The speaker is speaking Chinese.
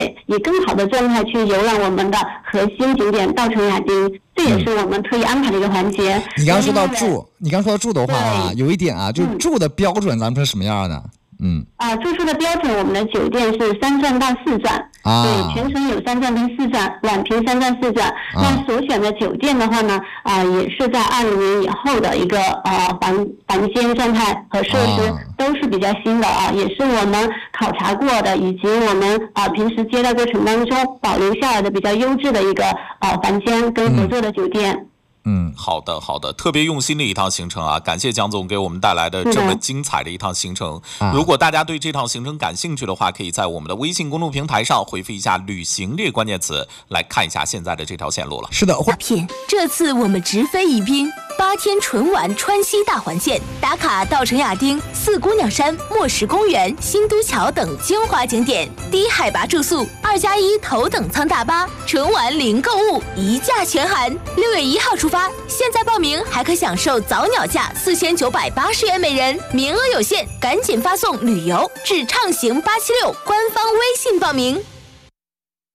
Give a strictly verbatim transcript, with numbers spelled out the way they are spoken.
以更好的状态去游览我们的核心景点稻城亚丁，这也是我们特意安排的一个环节。 嗯、你刚刚说到住，你刚说到住的话啊，有一点啊，就是住的标准咱们是什么样的？嗯啊，住宿的标准，我们的酒店是三钻到四钻，啊，对，全程有三钻跟四钻，宛平三钻四钻。啊、那所选的酒店的话呢，啊，也是在二零年以后的一个呃房房间状态和设施都是比较新的啊，也是我们考察过的，以及我们啊平时接待过程当中保留下来的比较优质的一个呃房间跟合作的酒店。嗯嗯，好的好的，特别用心的一趟行程啊！感谢蒋总给我们带来的这么精彩的一趟行程。如果大家对这趟行程感兴趣的话，可以在我们的微信公众平台上回复一下旅行这个关键词，来看一下现在的这条线路了。 是的， 片这次我们直飞宜宾，八天纯玩川西大环线，打卡稻城亚丁、四姑娘山、墨石公园、新都桥等精华景点，低海拔住宿，二加一头等舱大巴，纯玩零购物，一价全含。六月一号出发，现在报名还可享受早鸟价四千九百八十元每人，名额有限，赶紧发送旅游至畅行八七六官方微信报名。